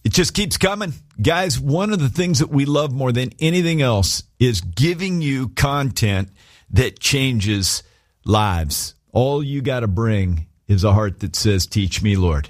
It just keeps coming. Guys, one of the things that we love more than anything else is giving you content that changes lives. All you got to bring is a heart that says, teach me, Lord.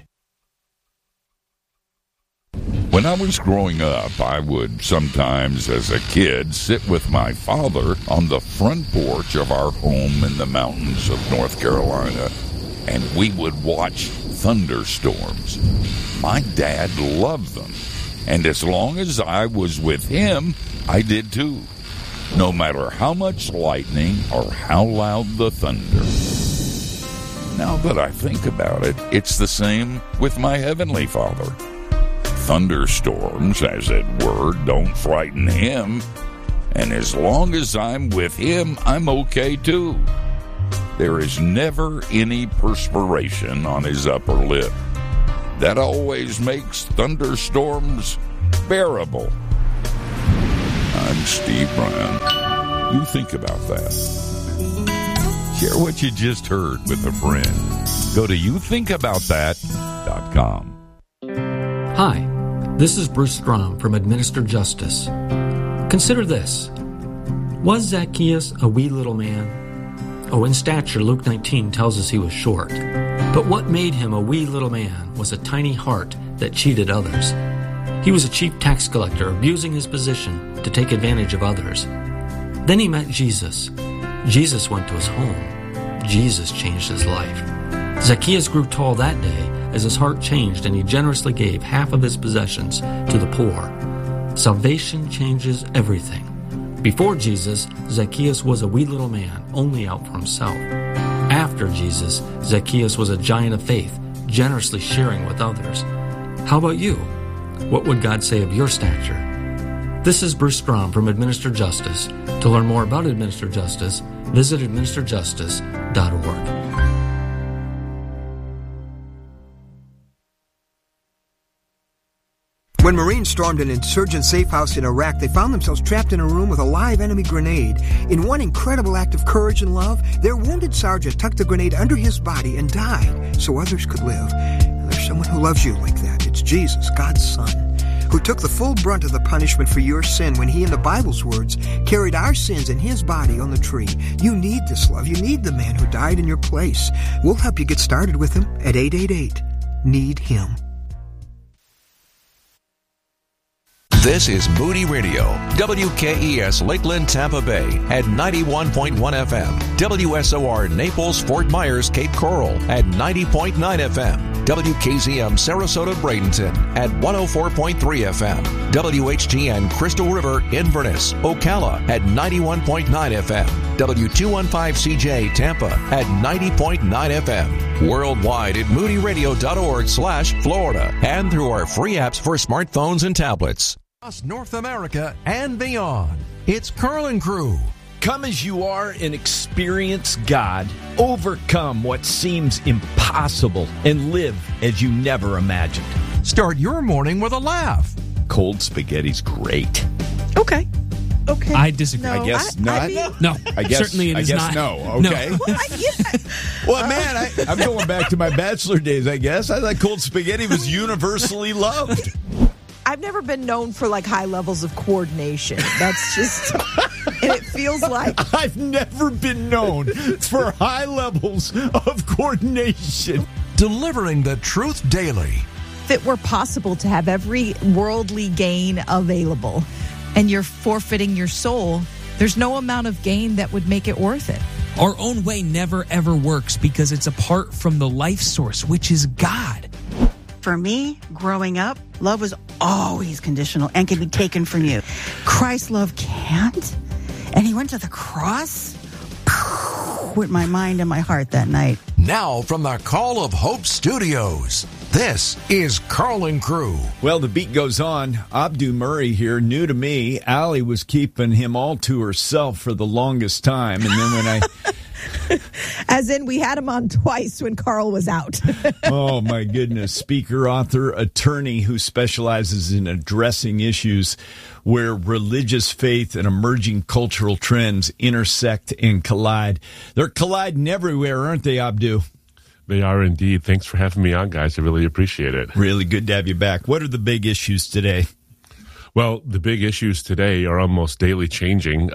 When I was growing up, I would sometimes, as a kid, sit with my father on the front porch of our home in the mountains of North Carolina, and we would watch thunderstorms. My dad loved them, and as long as I was with him, I did too, no matter how much lightning or how loud the thunder. Now that I think about it, it's the same with my Heavenly Father. Thunderstorms, as it were, don't frighten him, and as long as I'm with him, I'm okay too. There is never any perspiration on his upper lip. That always makes thunderstorms bearable. I'm Steve Brown. You think about that. Share what you just heard with a friend. Go to youthinkaboutthat.com. Hi, this is Bruce Strom from Administer Justice. Consider this. Was Zacchaeus a wee little man? Oh, in stature, Luke 19 tells us he was short. But what made him a wee little man was a tiny heart that cheated others. He was a chief tax collector, abusing his position to take advantage of others. Then he met Jesus. Jesus went to his home. Jesus changed his life. Zacchaeus grew tall that day as his heart changed, and he generously gave half of his possessions to the poor. Salvation changes everything. Before Jesus, Zacchaeus was a wee little man, only out for himself. After Jesus, Zacchaeus was a giant of faith, generously sharing with others. How about you? What would God say of your stature? This is Bruce Strom from Administer Justice. To learn more about Administer Justice, visit administerjustice.org. When Marines stormed an insurgent safe house in Iraq, they found themselves trapped in a room with a live enemy grenade. In one incredible act of courage and love, their wounded sergeant tucked the grenade under his body and died so others could live. And there's someone who loves you like that. It's Jesus, God's Son, who took the full brunt of the punishment for your sin when he, in the Bible's words, carried our sins in his body on the tree. You need this love. You need the man who died in your place. We'll help you get started with him at 888-NEED-HIM. This is Moody Radio, WKES Lakeland, Tampa Bay at 91.1 FM, WSOR Naples, Fort Myers, Cape Coral at 90.9 FM, WKZM Sarasota, Bradenton at 104.3 FM, WHTN Crystal River, Inverness, Ocala at 91.9 FM, W215CJ Tampa at 90.9 FM, worldwide at moodyradio.org/Florida, and through our free apps for smartphones and tablets. North America and beyond. It's Carl & Crew. Come as you are and experience God. Overcome what seems impossible and live as you never imagined. Start your morning with a laugh. Cold spaghetti's great. Okay. I disagree. No, I guess not. No, I guess, certainly it is not. No. Okay. No. Well, man, I'm going back to my bachelor days, I guess. I thought cold spaghetti was universally loved. I've never been known for like high levels of coordination. That's just, and it feels like I've never been known for high levels of coordination. Delivering the truth daily. if it were possible to have every worldly gain available and you're forfeiting your soul, there's no amount of gain that would make it worth it. Our own way never ever works because it's apart from the life source, which is God. For me, growing up, love was always conditional and can be taken from you. Christ's love can't. And he went to the cross with my mind and my heart that night. Now from the Call of Hope Studios, this is Carl and Crew. Well, the beat goes on. Abdu Murray here, new to me. Allie was keeping him all to herself for the longest time. And then when I... As in, we had him on twice when Carl was out. Oh, my goodness. Speaker, author, attorney who specializes in addressing issues where religious faith and emerging cultural trends intersect and collide. They're colliding everywhere, aren't they, Abdu? They are indeed. Thanks for having me on, guys. I really appreciate it. Really good to have you back. What are the big issues today? Well, the big issues today are almost daily changing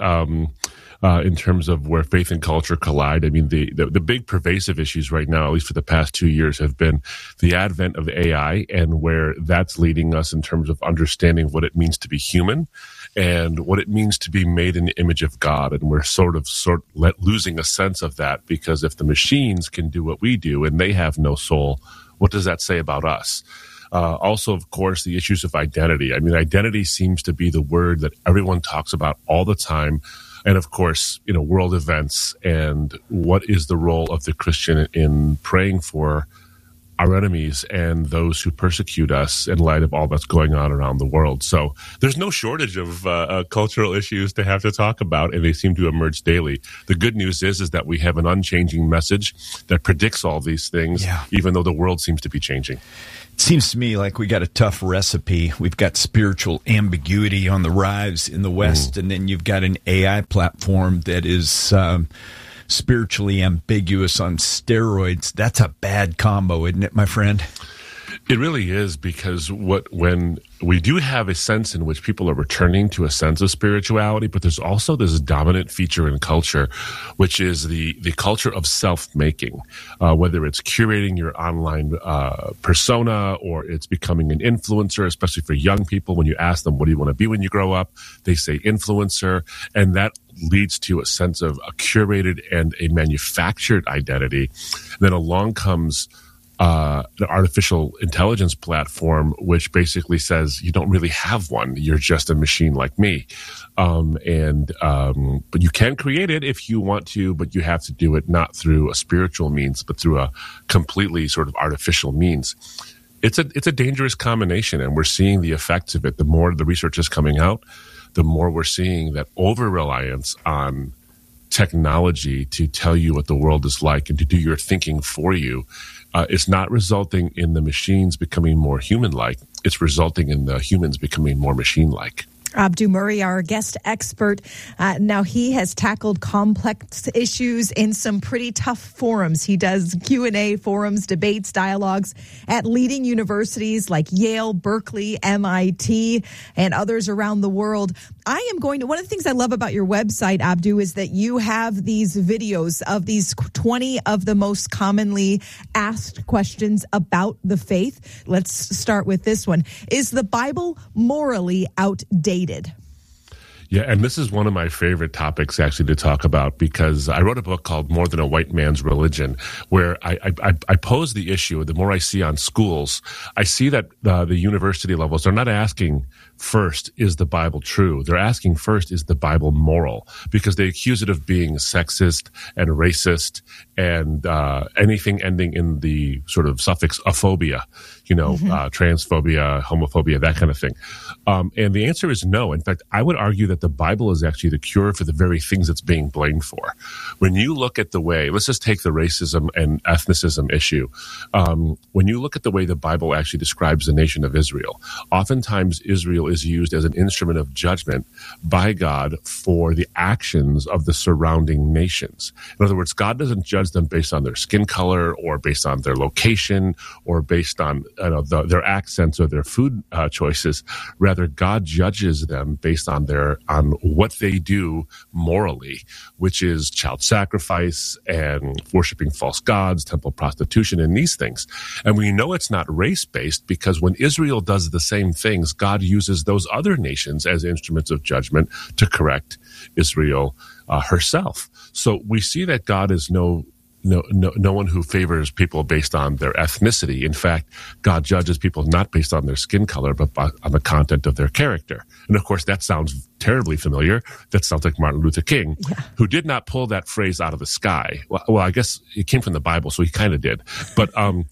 in terms of where faith and culture collide. I mean, the big pervasive issues right now, at least for the past 2 years, have been the advent of AI and where that's leading us in terms of understanding what it means to be human and what it means to be made in the image of God. And we're losing a sense of that, because if the machines can do what we do and they have no soul, what does that say about us? Also, of course, the issues of identity. I mean, identity seems to be the word that everyone talks about all the time. And of course, world events and what is the role of the Christian in praying for our enemies and those who persecute us in light of all that's going on around the world. So there's no shortage of cultural issues to have to talk about, and they seem to emerge daily. The good news is that we have an unchanging message that predicts all these things, even though the world seems to be changing. It seems to me like we got a tough recipe. We've got spiritual ambiguity on the rise in the West, and then you've got an AI platform that is spiritually ambiguous on steroids. That's a bad combo, isn't it, my friend? It really is, because when we do have a sense in which people are returning to a sense of spirituality, but there's also this dominant feature in culture, which is the culture of self-making, whether it's curating your online persona or it's becoming an influencer, especially for young people. When you ask them, what do you want to be when you grow up? They say influencer, and that leads to a sense of a curated and a manufactured identity. And then along comes the artificial intelligence platform, which basically says you don't really have one. You're just a machine like me. But you can create it if you want to, but you have to do it not through a spiritual means, but through a completely sort of artificial means. It's a dangerous combination, and we're seeing the effects of it. The more the research is coming out, the more we're seeing that over-reliance on technology to tell you what the world is like and to do your thinking for you is not resulting in the machines becoming more human-like. It's resulting in the humans becoming more machine-like. Abdu Murray, our guest expert. Now, he has tackled complex issues in some pretty tough forums. He does Q&A forums, debates, dialogues at leading universities like Yale, Berkeley, MIT, and others around the world. One of the things I love about your website, Abdu, is that you have these videos of these 20 of the most commonly asked questions about the faith. Let's start with this one. Is the Bible morally outdated? Yeah, and this is one of my favorite topics actually to talk about, because I wrote a book called More Than a White Man's Religion, where I pose the issue. The more I see on schools, I see that the university levels, they're not asking first, is the Bible true? They're asking first, is the Bible moral? Because they accuse it of being sexist and racist and anything ending in the sort of suffix aphobia, transphobia, homophobia, that kind of thing. And the answer is no. In fact, I would argue that the Bible is actually the cure for the very things it's being blamed for. When you look at the way, let's just take the racism and ethnicism issue. When you look at the way the Bible actually describes the nation of Israel, oftentimes Israel is used as an instrument of judgment by God for the actions of the surrounding nations. In other words, God doesn't judge them based on their skin color or based on their location or based on their accents or their food choices. Rather, God judges them based on what they do morally, which is child sacrifice and worshiping false gods, temple prostitution, and these things. And we know it's not race-based because when Israel does the same things, God uses those other nations as instruments of judgment to correct Israel herself. So we see that God is no one who favors people based on their ethnicity. In fact, God judges people not based on their skin color, but on the content of their character. And of course, that sounds terribly familiar. That sounds like Martin Luther King, who did not pull that phrase out of the sky. Well, I guess it came from the Bible, so he kind of did. But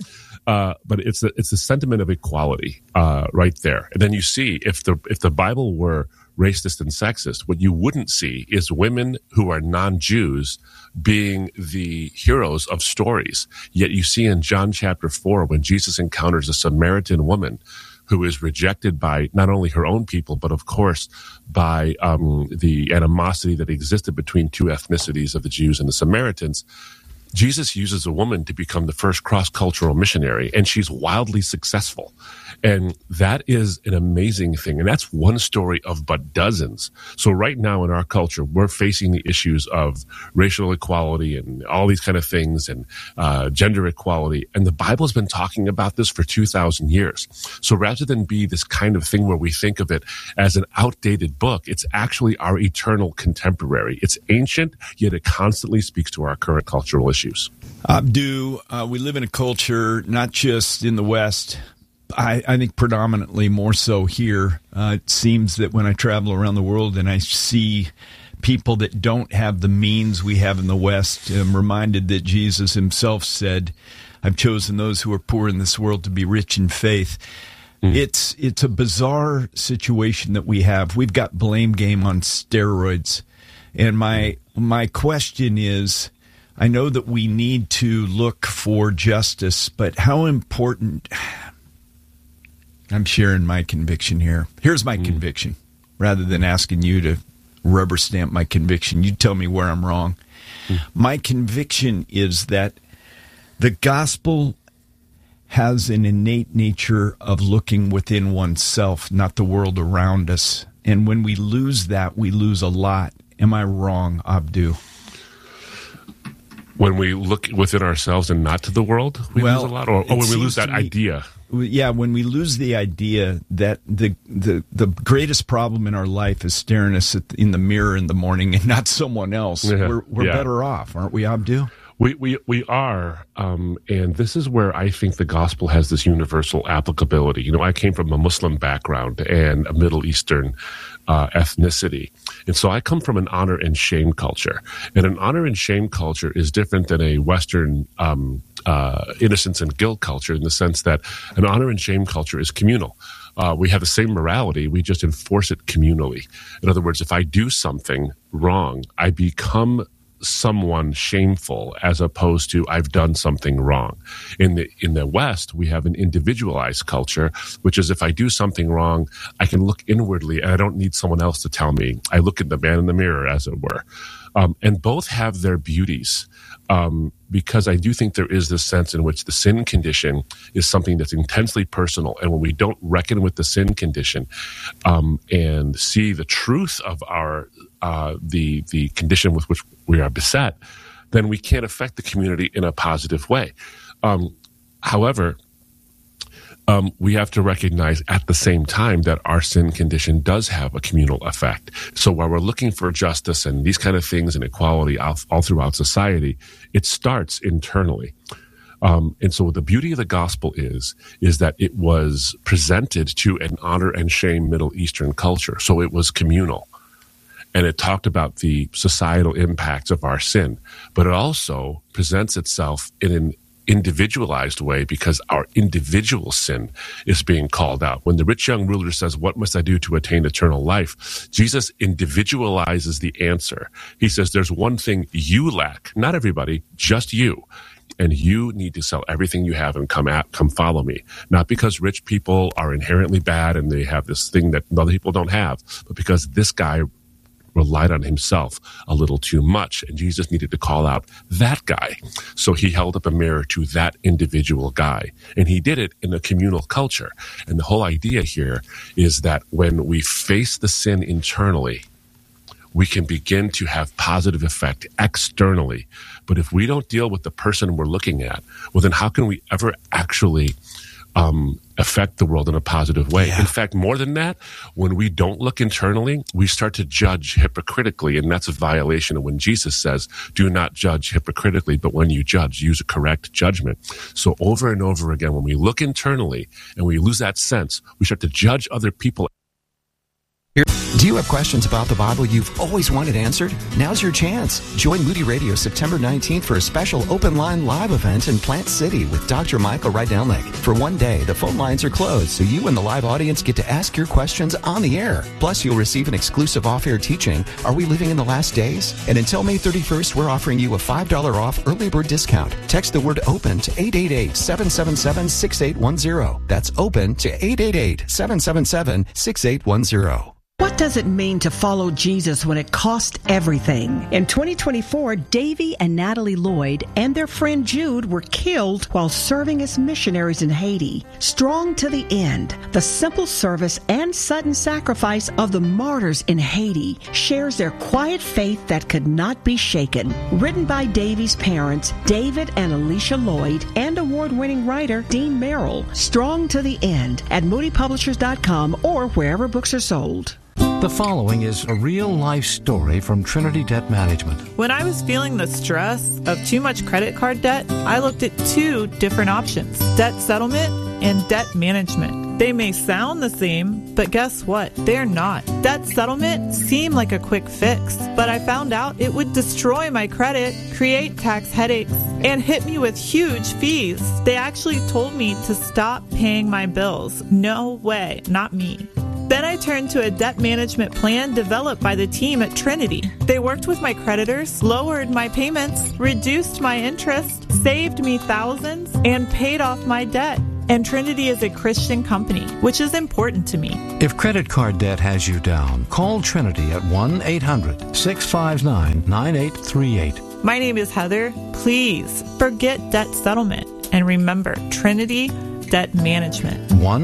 it's a sentiment of equality right there. And then you see if the Bible were racist and sexist, what you wouldn't see is women who are non-Jews being the heroes of stories. Yet you see in John chapter 4, when Jesus encounters a Samaritan woman who is rejected by not only her own people, but of course by the animosity that existed between two ethnicities of the Jews and the Samaritans, Jesus uses a woman to become the first cross-cultural missionary, and she's wildly successful. And that is an amazing thing. And that's one story of but dozens. So right now in our culture, we're facing the issues of racial equality and all these kind of things, and gender equality. And the Bible has been talking about this for 2,000 years. So rather than be this kind of thing where we think of it as an outdated book, it's actually our eternal contemporary. It's ancient, yet it constantly speaks to our current cultural issues. Abdu, we live in a culture, not just in the West, I think predominantly more so here. It seems that when I travel around the world and I see people that don't have the means we have in the West, I'm reminded that Jesus himself said, I've chosen those who are poor in this world to be rich in faith. It's a bizarre situation that we have. We've got blame game on steroids. And my question is, I know that we need to look for justice, but how important... I'm sharing my conviction here. Here's my conviction. Rather than asking you to rubber stamp my conviction, you tell me where I'm wrong. My conviction is that the gospel has an innate nature of looking within oneself, not the world around us. And when we lose that, we lose a lot. Am I wrong, Abdu? When we look within ourselves and not to the world, we lose a lot? Or when we lose that idea? Yeah, when we lose the idea that the greatest problem in our life is staring us in the mirror in the morning and not someone else, we're better off, aren't we, Abdu? We are, and this is where I think the gospel has this universal applicability. You know, I came from a Muslim background and a Middle Eastern ethnicity. And so I come from an honor and shame culture. And an honor and shame culture is different than a Western innocence and guilt culture, in the sense that an honor and shame culture is communal. We have the same morality, we just enforce it communally. In other words, if I do something wrong, I become someone shameful, as opposed to I've done something wrong. In the West, we have an individualized culture, which is if I do something wrong, I can look inwardly and I don't need someone else to tell me. I look at the man in the mirror, as it were. And both have their beauties, because I do think there is this sense in which the sin condition is something that's intensely personal. And when we don't reckon with the sin condition and see the truth of our the condition with which we are beset, then we can't affect the community in a positive way. However, we have to recognize at the same time that our sin condition does have a communal effect. So while we're looking for justice and these kind of things and equality all throughout society, it starts internally. And so the beauty of the gospel is that it was presented to an honor and shame Middle Eastern culture. So it was communal. And it talked about the societal impacts of our sin. But it also presents itself in an individualized way, because our individual sin is being called out. When the rich young ruler says, "What must I do to attain eternal life?" Jesus individualizes the answer. He says, there's one thing you lack, not everybody, just you. And you need to sell everything you have and come follow me. Not because rich people are inherently bad and they have this thing that other people don't have, but because this guy relied on himself a little too much, and Jesus needed to call out that guy. So he held up a mirror to that individual guy, and he did it in a communal culture. And the whole idea here is that when we face the sin internally, we can begin to have positive effect externally. But if we don't deal with the person we're looking at, well, then how can we ever actually affect the world in a positive way? Yeah. In fact, more than that, when we don't look internally, we start to judge hypocritically, and that's a violation of when Jesus says, do not judge hypocritically, but when you judge, use a correct judgment. So over and over again, when we look internally and we lose that sense, we start to judge other people. Do you have questions about the Bible you've always wanted answered? Now's your chance. Join Moody Radio September 19th for a special open line live event in Plant City with Dr. Michael Rydelnik. For one day, the phone lines are closed, so you and the live audience get to ask your questions on the air. Plus, you'll receive an exclusive off-air teaching, Are We Living in the Last Days? And until May 31st, we're offering you a $5 off early bird discount. Text the word OPEN to 888-777-6810. That's OPEN to 888-777-6810. What does it mean to follow Jesus when it costs everything? In 2024, Davy and Natalie Lloyd and their friend Jude were killed while serving as missionaries in Haiti. Strong to the end, the simple service and sudden sacrifice of the martyrs in Haiti shares their quiet faith that could not be shaken. Written by Davy's parents, David and Alicia Lloyd, and award-winning writer Dean Merrill. Strong to the end at moodypublishers.com or wherever books are sold. The following is a real-life story from Trinity Debt Management. When I was feeling the stress of too much credit card debt, I looked at two different options: debt settlement and debt management. They may sound the same, but guess what? They're not. Debt settlement seemed like a quick fix, but I found out it would destroy my credit, create tax headaches, and hit me with huge fees. They actually told me to stop paying my bills. No way, not me. Then I turned to a debt management plan developed by the team at Trinity. They worked with my creditors, lowered my payments, reduced my interest, saved me thousands, and paid off my debt. And Trinity is a Christian company, which is important to me. If credit card debt has you down, call Trinity at 1-800-659-9838. My name is Heather. Please forget debt settlement and remember Trinity Debt Management.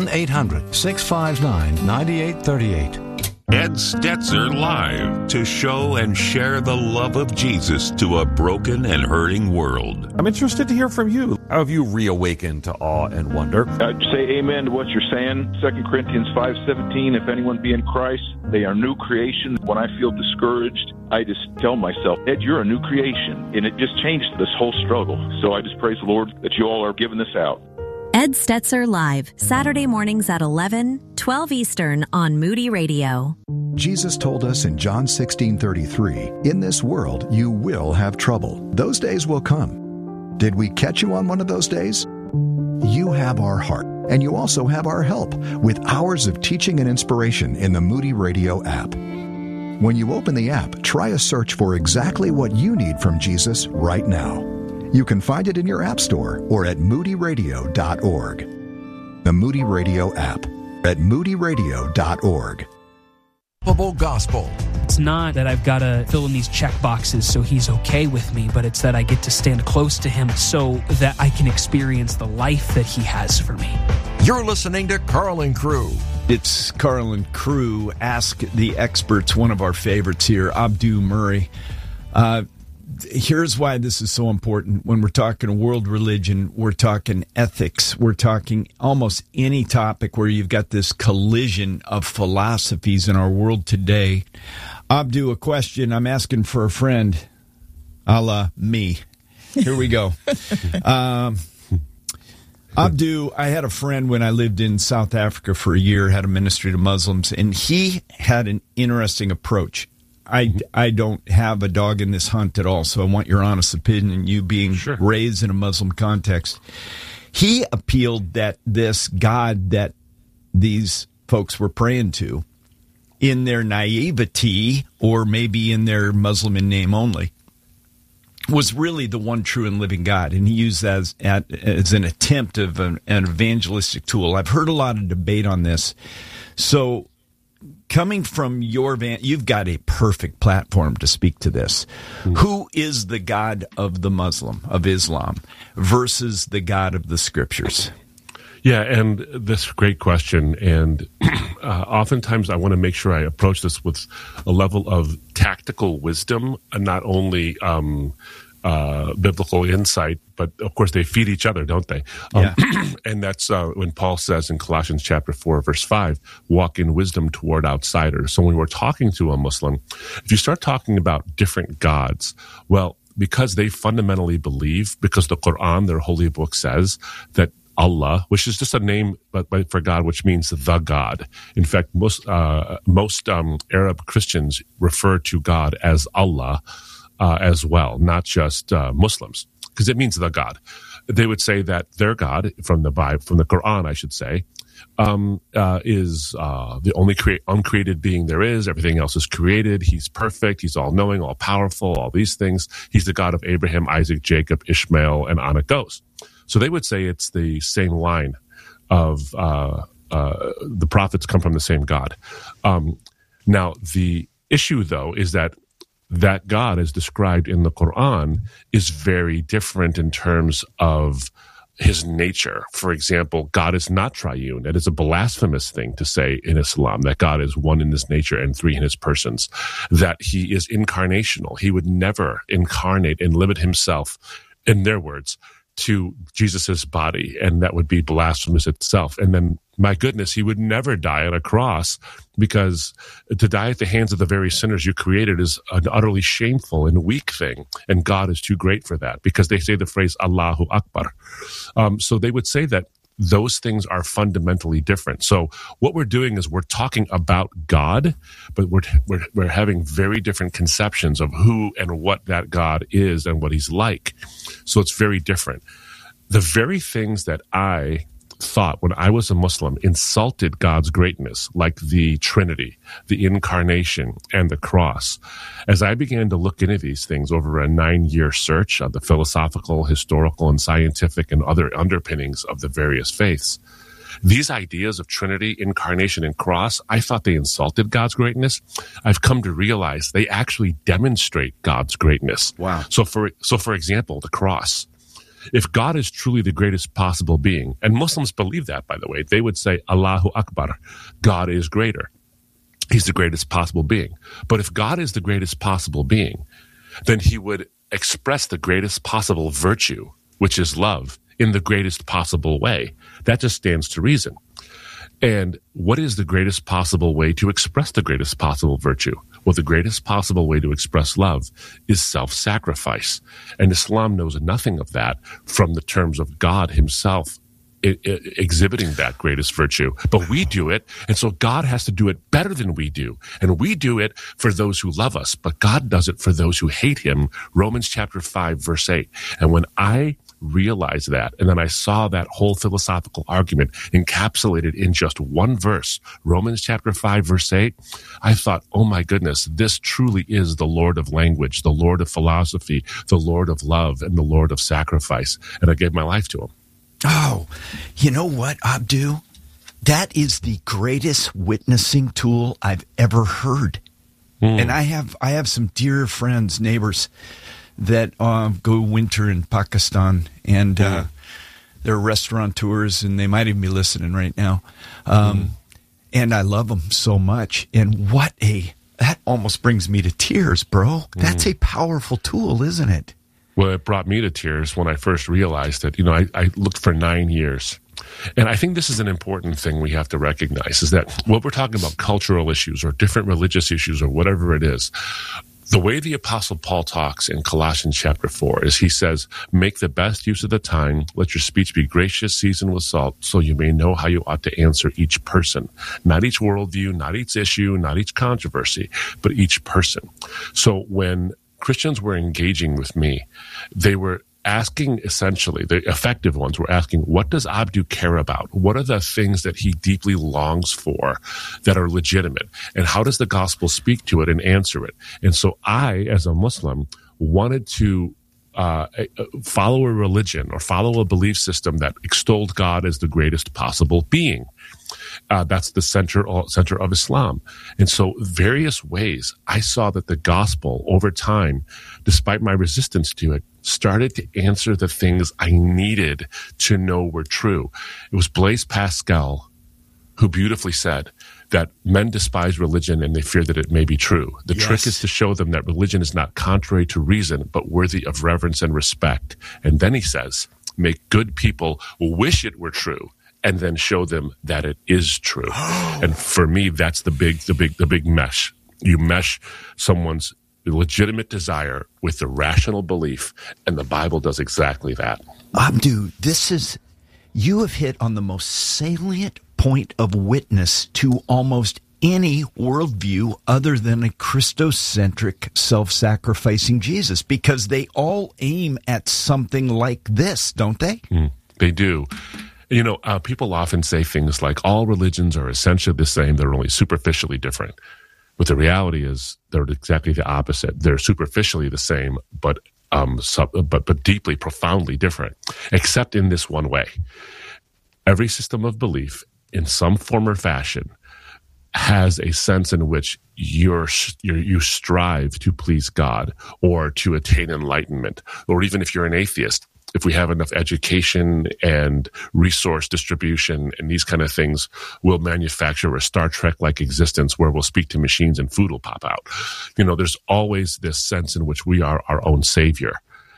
1-800-659-9838. Ed Stetzer Live, to show and share the love of Jesus to a broken and hurting world. I'm interested to hear from you. How have you reawakened to awe and wonder? I'd say amen to what you're saying. 2 Corinthians 5:17, if anyone be in Christ, they are new creation. When I feel discouraged, I just tell myself, Ed, you're a new creation. And it just changed this whole struggle. So I just praise the Lord that you all are giving this out. Ed Stetzer Live, Saturday mornings at 11, 12 Eastern on Moody Radio. Jesus told us in John 16:33, "In this world you will have trouble. Those days will come." Did we catch you on one of those days? You have our heart, and you also have our help with hours of teaching and inspiration in the Moody Radio app. When you open the app, try a search for exactly what you need from Jesus right now. You can find it in your app store or at moodyradio.org. The Moody Radio app at moodyradio.org. Gospel. It's not that I've got to fill in these check boxes so he's okay with me, but it's that I get to stand close to him so that I can experience the life that he has for me. You're listening to Carl and Crew. It's Carl and Crew. Ask the Experts, one of our favorites here, Abdu Murray. Here's why this is so important. When we're talking world religion, we're talking ethics, we're talking almost any topic where you've got this collision of philosophies in our world today. Abdu, a question I'm asking for a friend, a la me. Here we go. Abdu, I had a friend when I lived in South Africa for a year, had a ministry to Muslims, and he had an interesting approach. I don't have a dog in this hunt at all, so I want your honest opinion, you being raised in a Muslim context. He appealed that this God that these folks were praying to, in their naivety, or maybe in their Muslim in name only, was really the one true and living God. And he used that as an attempt of an evangelistic tool. I've heard a lot of debate on this. So coming from your you've got a perfect platform to speak to this. Who is the God of the Muslim, of Islam, versus the God of the Scriptures? Yeah, and this great question. And oftentimes I want to make sure I approach this with a level of tactical wisdom, and not only biblical insight, but of course they feed each other, don't they? And that's when Paul says in Colossians chapter 4, verse 5, walk in wisdom toward outsiders. So when we're talking to a Muslim, if you start talking about different gods, well, because they fundamentally believe, because the Quran, their holy book, says that Allah, which is just a name for God, which means the God. In fact, most Arab Christians refer to God as Allah as well, not just Muslims, because it means the God. They would say that their God, from the Bible, from the Quran, I should say, is the only uncreated being there is. Everything else is created. He's perfect. He's all-knowing, all-powerful, all these things. He's the God of Abraham, Isaac, Jacob, Ishmael, and on it goes. So they would say it's the same line of the prophets come from the same God. Now, the issue, though, is that God, as described in the Quran, is very different in terms of his nature. For example, God is not triune. It is a blasphemous thing to say in Islam that God is one in his nature and three in his persons, that he is incarnational. He would never incarnate and limit himself, in their words, to Jesus's body, and that would be blasphemous itself. And then, my goodness, he would never die on a cross, because to die at the hands of the very sinners you created is an utterly shameful and weak thing, and God is too great for that, because they say the phrase Allahu Akbar. So they would say that those things are fundamentally different. So what we're doing is we're talking about God, but we're having very different conceptions of who and what that God is and what he's like. So it's very different. The very things that I thought when I was a Muslim insulted God's greatness, like the Trinity, the Incarnation, and the cross. As I began to look into these things over a 9-year search of the philosophical, historical, and scientific and other underpinnings of the various faiths, these ideas of Trinity, Incarnation, and cross, I thought they insulted God's greatness. I've come to realize they actually demonstrate God's greatness. Wow. So for example, the cross. If God is truly the greatest possible being, and Muslims believe that, by the way, they would say, Allahu Akbar, God is greater. He's the greatest possible being. But if God is the greatest possible being, then he would express the greatest possible virtue, which is love, in the greatest possible way. That just stands to reason. And what is the greatest possible way to express the greatest possible virtue? Well, the greatest possible way to express love is self-sacrifice. And Islam knows nothing of that from the terms of God himself exhibiting that greatest virtue. But we do it, and so God has to do it better than we do. And we do it for those who love us, but God does it for those who hate him. Romans chapter 5, verse 8. And when I realized that, and then I saw that whole philosophical argument encapsulated in just one verse, Romans chapter 5, verse 8, I thought, oh my goodness, this truly is the Lord of language, the Lord of philosophy, the Lord of love, and the Lord of sacrifice. And I gave my life to him. Oh, you know what, Abdu? That is the greatest witnessing tool I've ever heard. And I have some dear friends, neighbors, that go winter in Pakistan, and they're restaurateurs, and they might even be listening right now. And I love them so much. And that almost brings me to tears, bro. That's a powerful tool, isn't it? Well, it brought me to tears when I first realized that, I looked for 9 years. And I think this is an important thing we have to recognize, is that what we're talking about, cultural issues or different religious issues or whatever it is, the way the Apostle Paul talks in Colossians chapter 4 is he says, make the best use of the time, let your speech be gracious, seasoned with salt, so you may know how you ought to answer each person. Not each worldview, not each issue, not each controversy, but each person. So when Christians were engaging with me, they were asking, essentially, the effective ones were asking, what does Abdu care about? What are the things that he deeply longs for that are legitimate? And how does the gospel speak to it and answer it? And so I, as a Muslim, wanted to follow a religion or follow a belief system that extolled God as the greatest possible being. That's the center of Islam. And so various ways I saw that the gospel over time, despite my resistance to it, started to answer the things I needed to know were true. It was Blaise Pascal who beautifully said that men despise religion and they fear that it may be true. The trick is to show them that religion is not contrary to reason, but worthy of reverence and respect. And then he says, make good people wish it were true, and then show them that it is true. And for me, that's the big mesh. You mesh someone's legitimate desire with the rational belief, and the Bible does exactly that. Abdu, you have hit on the most salient point of witness to almost any worldview other than a Christocentric, self-sacrificing Jesus, because they all aim at something like this, don't they? They do. People often say things like all religions are essentially the same, they're only superficially different. But the reality is they're exactly the opposite. They're superficially the same, but deeply, profoundly different, except in this one way. Every system of belief, in some form or fashion, has a sense in which you strive to please God or to attain enlightenment, or even if you're an atheist, if we have enough education and resource distribution and these kind of things, we'll manufacture a Star Trek-like existence where we'll speak to machines and food will pop out. There's always this sense in which we are our own savior.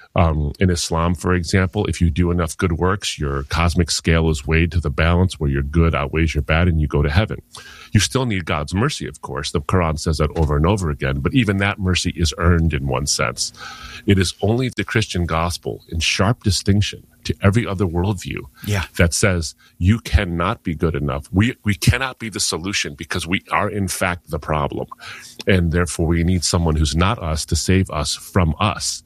In Islam, for example, if you do enough good works, your cosmic scale is weighed to the balance where your good outweighs your bad and you go to heaven. You still need God's mercy, of course. The Quran says that over and over again, but even that mercy is earned in one sense. It is only the Christian gospel, in sharp distinction to every other worldview, that says you cannot be good enough. We cannot be the solution because we are, in fact, the problem. And therefore, we need someone who's not us to save us from us.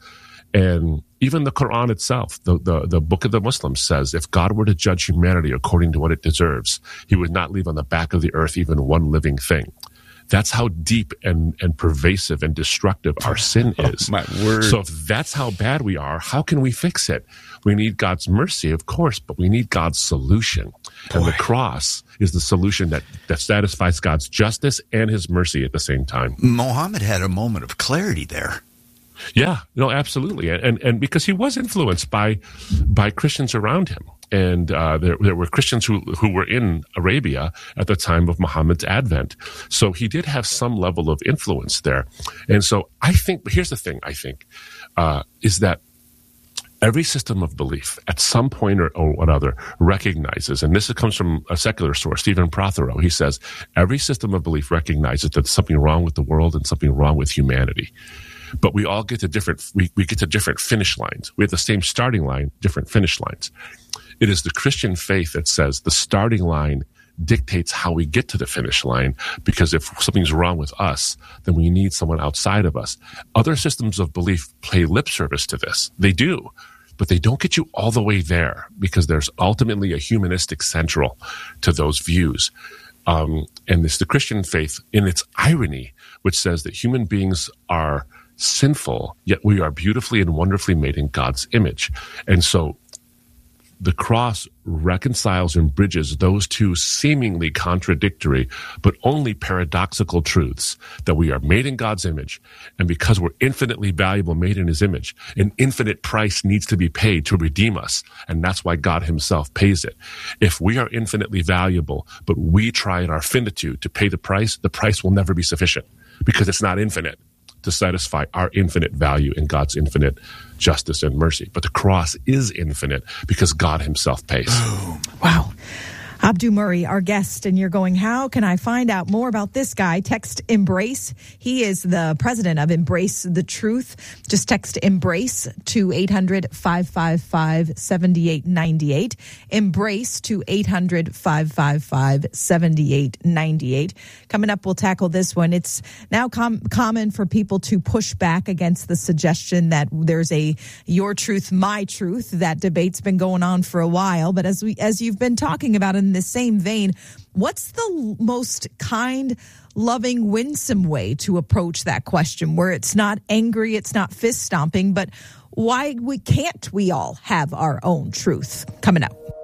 And even the Quran itself, the book of the Muslims says, if God were to judge humanity according to what it deserves, he would not leave on the back of the earth even one living thing. That's how deep and pervasive and destructive our sin is. My word. So if that's how bad we are, how can we fix it? We need God's mercy, of course, but we need God's solution. And the cross is the solution that satisfies God's justice and his mercy at the same time. Muhammad had a moment of clarity there. Yeah, no, absolutely. And because he was influenced by Christians around him. And there were Christians who were in Arabia at the time of Muhammad's advent. So he did have some level of influence there. And so I think, but here's the thing, I think, is that every system of belief at some point or another recognizes, and this comes from a secular source, Stephen Prothero, he says, every system of belief recognizes that there's something wrong with the world and something wrong with humanity. But we all get to different finish lines. We have the same starting line, different finish lines. It is the Christian faith that says the starting line dictates how we get to the finish line, because if something's wrong with us, then we need someone outside of us. Other systems of belief pay lip service to this. They do, but they don't get you all the way there, because there's ultimately a humanistic central to those views. And it's the Christian faith in its irony, which says that human beings are sinful, yet we are beautifully and wonderfully made in God's image. And so the cross reconciles and bridges those two seemingly contradictory, but only paradoxical truths, that we are made in God's image. And because we're infinitely valuable, made in his image, an infinite price needs to be paid to redeem us. And that's why God himself pays it. If we are infinitely valuable, but we try in our finitude to pay the price will never be sufficient, because it's not infinite to satisfy our infinite value in God's infinite justice and mercy. But the cross is infinite because God himself pays. Wow. Abdu Murray, our guest, and you're going, how can I find out more about this guy? Text EMBRACE. He is the president of Embrace the Truth. Just text EMBRACE to 800-555-7898. EMBRACE to 800-555-7898. Coming up, we'll tackle this one. It's now common for people to push back against the suggestion that there's a your truth, my truth. That debate's been going on for a while. But as you've been talking about in the same vein, what's the most kind, loving, winsome way to approach that question, where it's not angry, it's not fist stomping, but why can't we all have our own truth? Coming up.